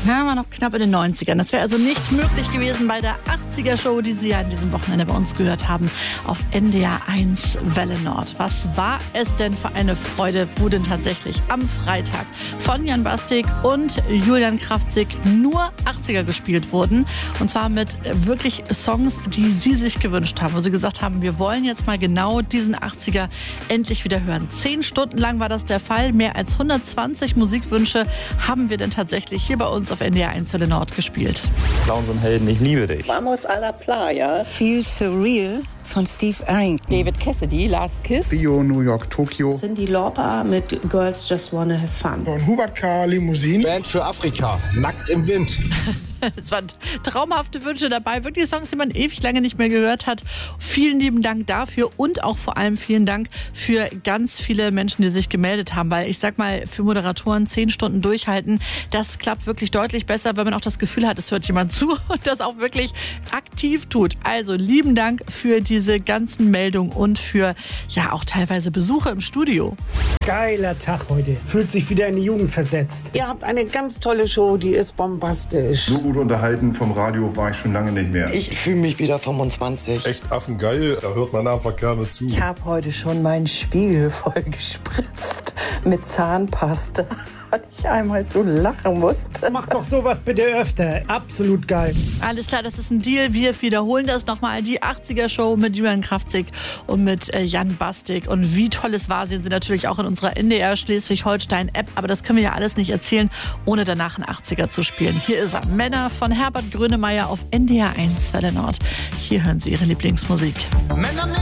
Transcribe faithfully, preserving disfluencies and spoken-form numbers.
Ja, war noch knapp in den neunzigern. Das wäre also nicht möglich gewesen bei der achtziger-Show, die Sie ja an diesem Wochenende bei uns gehört haben, auf N D R eins Welle Nord. Was war es denn für eine Freude, wo denn tatsächlich am Freitag von Jan Bastik und Julian Kraftzig nur achtziger gespielt wurden. Und zwar mit wirklich Songs, die Sie sich gewünscht haben, wo Sie gesagt haben, wir wollen jetzt mal genau diesen achtziger endlich wieder hören. Zehn Stunden lang war das der Fall. Mehr als hundertzwanzig Musikwünsche haben wir denn tatsächlich hier bei uns auf N D R eins Welle Nord gespielt. Clowns und Helden, ich liebe dich. Vamos a la playa. Feel Surreal von Steve Arrington. David Cassidy, Last Kiss. Rio, New York, Tokio. Cyndi Lauper mit Girls Just Wanna Have Fun. Von Hubert K. Limousine. Band für Afrika, Nackt im Wind. Es waren traumhafte Wünsche dabei, wirklich Songs, die man ewig lange nicht mehr gehört hat. Vielen lieben Dank dafür und auch vor allem vielen Dank für ganz viele Menschen, die sich gemeldet haben, weil ich sag mal, für Moderatoren zehn Stunden durchhalten, das klappt wirklich deutlich besser, wenn man auch das Gefühl hat, es hört jemand zu und das auch wirklich aktiv tut. Also lieben Dank für diese ganzen Meldungen und für ja auch teilweise Besuche im Studio. Geiler Tag heute. Fühlt sich wieder in die Jugend versetzt. Ihr habt eine ganz tolle Show, die ist bombastisch. So gut unterhalten vom Radio war ich schon lange nicht mehr. Ich fühle mich wieder fünfundzwanzig. Echt affengeil, da hört man einfach gerne zu. Ich habe heute schon meinen Spiegel voll gespritzt mit Zahnpasta, weil ich einmal so lachen musste. Mach doch sowas bitte öfter. Absolut geil. Alles klar, das ist ein Deal. Wir wiederholen das nochmal. Die achtziger-Show mit Julian Kraftzig und mit äh, Jan Bastik. Und wie toll es war, sehen Sie natürlich auch in unserer N D R Schleswig-Holstein-App. Aber das können wir ja alles nicht erzählen, ohne danach einen achtziger zu spielen. Hier ist er. Männer von Herbert Grönemeyer auf N D R eins Welle Nord. Hier hören Sie Ihre Lieblingsmusik. Männer